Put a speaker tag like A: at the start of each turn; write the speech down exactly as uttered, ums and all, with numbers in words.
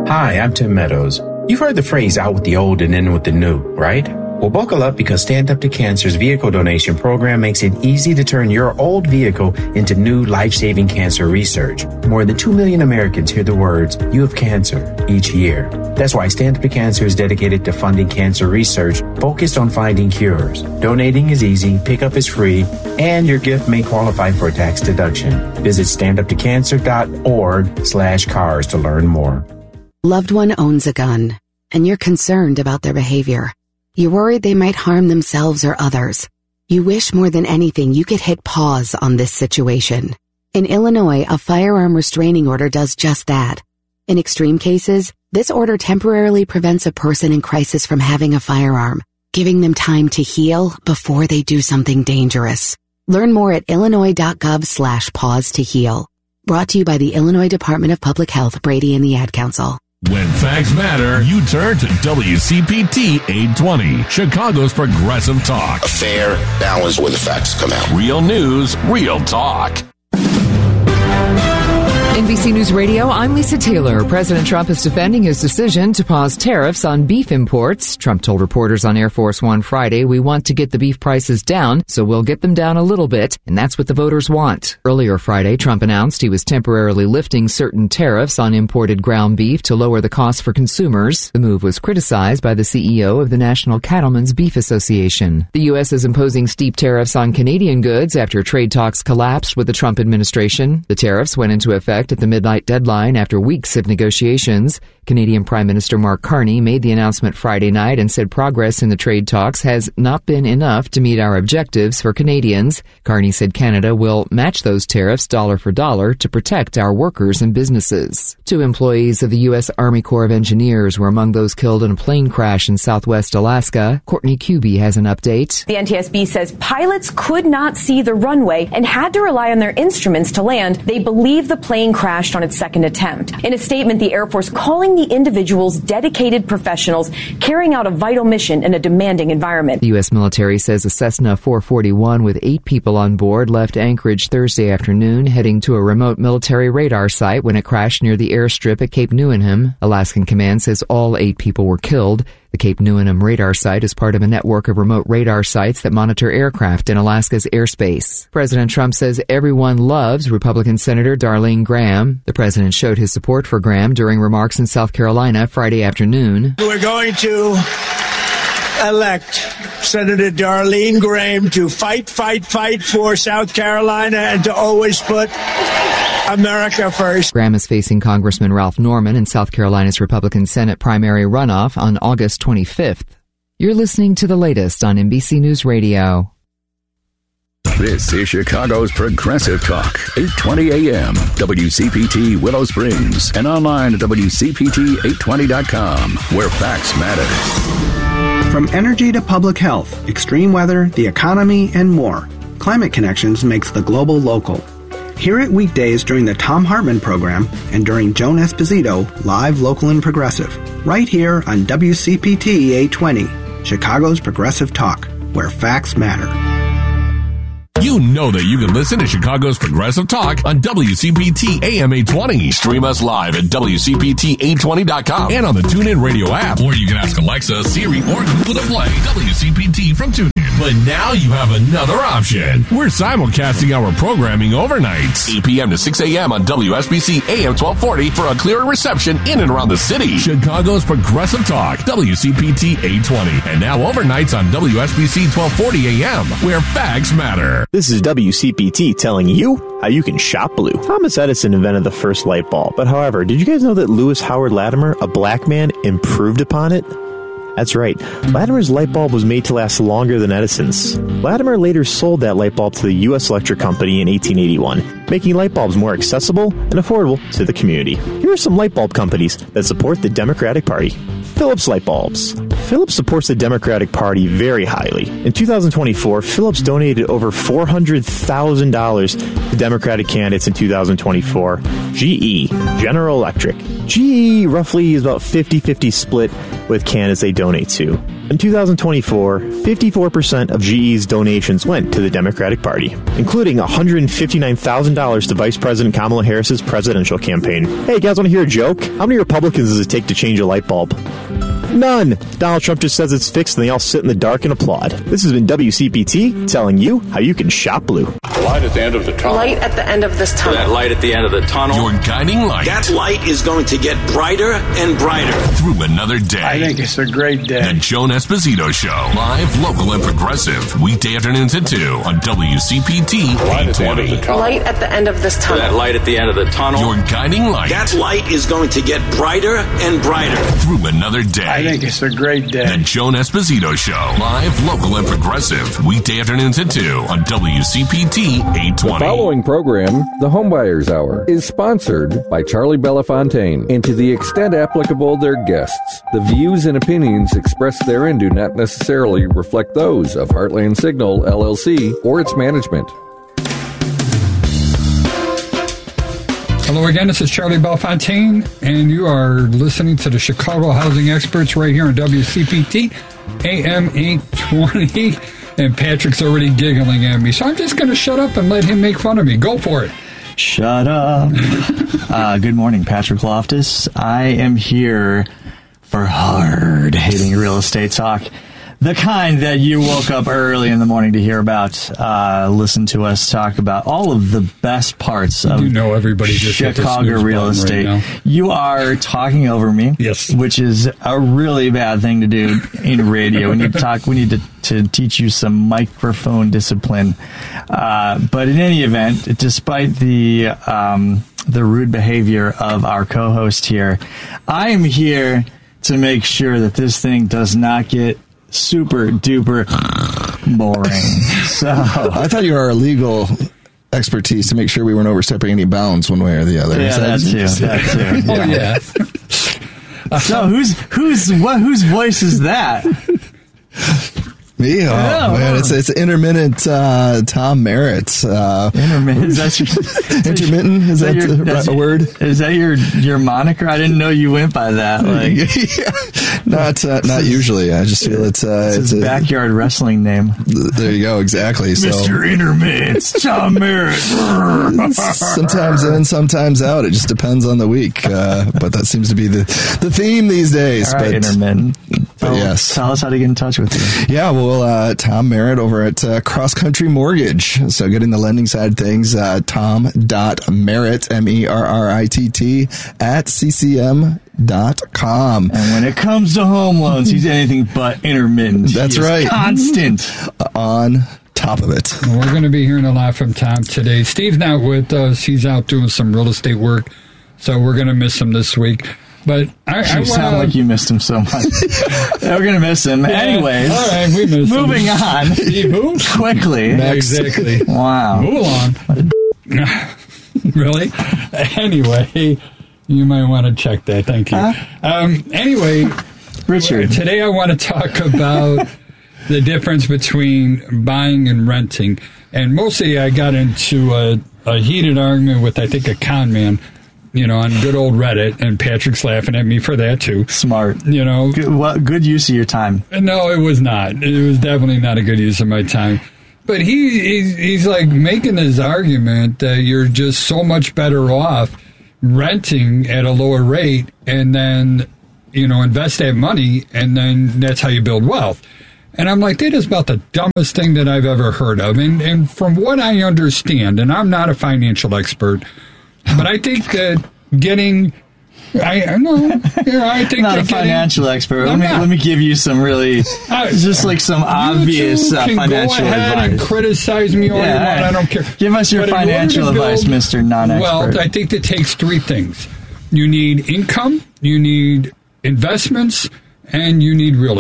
A: Hi, I'm Tim Meadows. You've heard the phrase out with the old and in with the new, right? Well, buckle up because Stand Up to Cancer's vehicle donation program makes it easy to turn your old vehicle into new life-saving cancer research. More than two million Americans hear the words, "You have cancer," each year. That's why Stand Up to Cancer is dedicated to funding cancer research focused on finding cures. Donating is easy, pickup is free, and your gift may qualify for a tax deduction. Visit standuptocancer.org slash cars to learn more.
B: Loved one owns a gun, and you're concerned about their behavior. You're worried they might harm themselves or others. You wish more than anything you could hit pause on this situation. In Illinois, a firearm restraining order does just that. In extreme cases, this order temporarily prevents a person in crisis from having a firearm, giving them time to heal before they do something dangerous. Learn more at illinois.gov slash pause to heal. Brought to you by the Illinois Department of Public Health, Brady and the Ad Council.
C: When facts matter, you turn to W C P T eight twenty, Chicago's progressive talk.
D: A fair balance where the facts come out.
C: Real news, real talk.
E: N B C News Radio, I'm Lisa Taylor. President Trump is defending his decision to pause tariffs on beef imports. Trump told reporters on Air Force One Friday, "We want to get the beef prices down, so we'll get them down a little bit, and that's what the voters want." Earlier Friday, Trump announced he was temporarily lifting certain tariffs on imported ground beef to lower the cost for consumers. The move was criticized by the C E O of the National Cattlemen's Beef Association. The U S is imposing steep tariffs on Canadian goods after trade talks collapsed with the Trump administration. The tariffs went into effect at the midnight deadline after weeks of negotiations. Canadian Prime Minister Mark Carney made the announcement Friday night and said progress in the trade talks has not been enough to meet our objectives for Canadians. Carney said Canada will match those tariffs dollar for dollar to protect our workers and businesses. Two employees of the U S Army Corps of Engineers were among those killed in a plane crash in southwest Alaska. Courtney Kuby has an update.
F: The N T S B says pilots could not see the runway and had to rely on their instruments to land. They believe the plane crashed on its second attempt. In a statement, the Air Force calling the individuals dedicated professionals carrying out a vital mission in a demanding environment.
E: The U S military says a Cessna four forty-one with eight people on board left Anchorage Thursday afternoon, heading to a remote military radar site when it crashed near the airstrip at Cape Newenham. Alaskan Command says all eight people were killed. The Cape Newenham radar site is part of a network of remote radar sites that monitor aircraft in Alaska's airspace. President Trump says everyone loves Republican Senator Darlene Graham. The president showed his support for Graham during remarks in South Carolina Friday afternoon.
G: We're going to elect Senator Darlene Graham to fight, fight, fight for South Carolina and to always put America first.
E: Graham is facing Congressman Ralph Norman in South Carolina's Republican Senate primary runoff on August twenty-fifth. You're listening to the latest on N B C News Radio.
H: This is Chicago's Progressive Talk, eight twenty A M, W C P T Willow Springs, and online at W C P T eight twenty dot com, where facts matter.
I: From energy to public health, extreme weather, the economy, and more, Climate Connections makes the global local. Hear it weekdays during the Tom Hartman program and during Joan Esposito, live, local, and progressive, right here on W C P T eight twenty, Chicago's Progressive Talk, where facts matter.
C: You know that you can listen to Chicago's Progressive Talk on W C P T A M eight twenty. Stream us live at W C P T eight twenty dot com and on the TuneIn Radio app. Or you can ask Alexa, Siri, or Google to play W C P T from TuneIn. But now you have another option. We're simulcasting our programming overnight, eight p.m. to six a.m. on W S B C A M twelve forty for a clearer reception in and around the city. Chicago's Progressive Talk, W C P T eight twenty. And now overnights on W S B C twelve forty A M, where facts matter.
J: This is W C P T telling you how you can shop blue. Thomas Edison invented the first light bulb, but however, did you guys know that Lewis Howard Latimer, a black man, improved upon it? That's right. Latimer's light bulb was made to last longer than Edison's. Latimer later sold that light bulb to the U S Electric Company in eighteen eighty-one, making light bulbs more accessible and affordable to the community. Here are some light bulb companies that support the Democratic Party. Philips Light Bulbs, Phillips supports the Democratic Party very highly. In two thousand twenty-four, Phillips donated over four hundred thousand dollars to Democratic candidates in two thousand twenty-four. G E, General Electric. G E roughly is about fifty-fifty split with candidates they donate to. In two thousand twenty-four, fifty-four percent of G E's donations went to the Democratic Party, including one hundred fifty-nine thousand dollars to Vice President Kamala Harris's presidential campaign. Hey, you guys want to hear a joke? How many Republicans does it take to change a light bulb? None. Donald Trump just says it's fixed and they all sit in the dark and applaud. This has been W C P T telling you how you can shop blue.
D: Light at the end of the tunnel.
K: Light at the end of this tunnel.
C: That light at the end of the tunnel. Your guiding light.
L: That light is going to get brighter and brighter.
C: Through another day.
G: I think it's a great day.
C: The Joan Esposito Show. Live, local, and progressive. Weekday afternoons at two on W C P T
D: Light at the end of the tunnel.
K: Light at the end of this tunnel.
C: That light at the end of the tunnel. Your guiding light.
L: That light is going to get brighter and brighter.
C: Through another day.
G: I think it's a great day.
C: The Joan Esposito Show. Live, local, and progressive. Weekday afternoons at two on W C P T eight twenty.
M: The following program, The Homebuyers Hour, is sponsored by Charlie Belafontaine, and to the extent applicable, their guests. The views and opinions expressed therein do not necessarily reflect those of Heartland Signal, L L C, or its management.
N: Hello again, this is Charlie Belafontaine, and you are listening to the Chicago Housing Experts right here on W C P T, A M eight twenty, and Patrick's already giggling at me, so I'm just going to shut up and let him make fun of me. Go for it.
O: Shut up. uh, good morning, Patrick Loftus. I am here for hard-hitting real estate talk. The kind that you woke up early in the morning to hear about. Uh, listen to us talk about all of the best parts of
N: you know everybody just
O: Chicago real estate. Right, you are talking over me,
N: yes,
O: which is a really bad thing to do in radio. We need to talk. We need to, to teach you some microphone discipline. Uh, but in any event, despite the um, the rude behavior of our co-host here, I am here to make sure that this thing does not get super duper boring. So
P: I thought you were our legal expertise to make sure we weren't overstepping any bounds one way or the other.
O: Yeah, that too. That too.
N: Oh yeah.
O: So whose whose what whose voice is that?
P: Me? Oh,
O: yeah,
P: man, it's it's intermittent uh, Tom Merritt. Uh,
O: intermittent? Is that your,
P: intermittent? Is, is that, that your, a, a word?
O: Is that your your moniker? I didn't know you went by that. Like,
P: yeah, not uh, not usually. I just feel it's uh,
O: it's, it's his a backyard wrestling name.
P: There you go. Exactly. So,
O: Mister Intermittent, Tom Merritt.
P: Sometimes in, sometimes out. It just depends on the week. Uh, but that seems to be the the theme these days.
O: All right,
P: but,
O: intermittent.
P: But
O: oh,
P: yes,
O: tell us how to get in touch with you.
P: Yeah. Well. Well, uh, Tom Merritt over at uh, Cross Country Mortgage. So getting the lending side of things, uh, Tom dot Merritt, M E R R I T T, at C C M dot com.
O: And when it comes to home loans, he's anything but intermittent.
P: That's
O: he is
P: right.
O: Constant.
P: On top of it.
N: We're going to be hearing a lot from Tom today. Steve's not with us. He's out doing some real estate work, so we're going to miss him this week. But I, I
O: you sound
N: wanna...
O: like you missed him so much. We're going to miss him. Yeah. Anyways,
N: all right, we missed
O: moving
N: him.
O: on.
N: Steve, who?
O: Quickly.
N: Next. Exactly.
O: Wow.
N: Move along. Really? Anyway, you might want to check that. Thank you. Huh? Um, anyway,
O: Richard.
N: Today I want to talk about the difference between buying and renting. And mostly I got into a, a heated argument with, I think, a con man. You know, on good old Reddit, and Patrick's laughing at me for that, too.
O: Smart.
N: You know.
O: Good, well, good use of your time.
N: No, it was not. It was definitely not a good use of my time. But he he's, he's like making this argument that you're just so much better off renting at a lower rate and then, you know, invest that money, and then that's how you build wealth. And I'm like, that is about the dumbest thing that I've ever heard of. And, and from what I understand, and I'm not a financial expert, but I think that getting, I, I know, yeah, I think
O: not
N: that
O: a financial
N: getting,
O: expert. Let me
N: not,
O: let me give you some really,
N: I,
O: just like some obvious uh, financial
N: go ahead
O: advice.
N: And criticize me all
O: yeah,
N: you want. I don't care.
O: Give us your
N: but
O: financial advice,
N: build,
O: Mister Non-expert.
N: Well, I think it takes three things: you need income, you need investments, and you need real